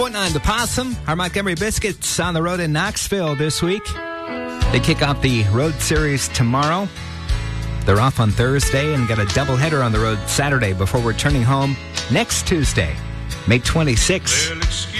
On the Possum, our Montgomery Biscuits on the road in Knoxville this week. They kick off the road series tomorrow. They're off on Thursday and got a doubleheader on the road Saturday before returning home next Tuesday, May 26th.